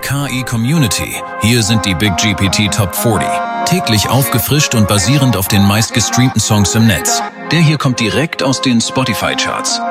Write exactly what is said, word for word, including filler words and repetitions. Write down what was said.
K I-Community. Hier sind die Big G P T Top vierzig. Täglich aufgefrischt und basierend auf den meistgestreamten Songs im Netz. Der hier kommt direkt aus den Spotify-Charts.